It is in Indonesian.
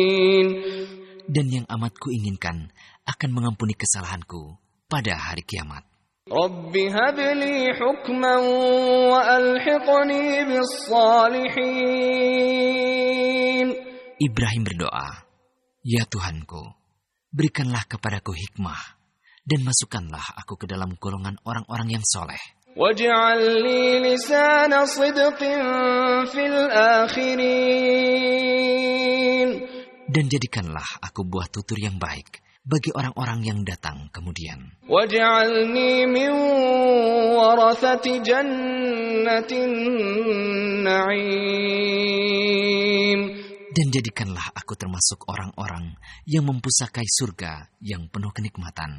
Dan yang amat kuinginkan akan mengampuni kesalahanku pada hari kiamat. رب هب لي حكما وألحقني بالصالحين. Ibrahim berdoa, "Ya Tuhanku, berikanlah kepadaku hikmah dan masukkanlah aku ke dalam golongan orang-orang yang soleh. واجعل لي لسان صدق في الآخرين." Dan jadikanlah aku buah tutur yang baik bagi orang-orang yang datang kemudian. واجعلني من ورثة جنة النعيم. Dan jadikanlah aku termasuk orang-orang yang mempusakai surga yang penuh kenikmatan.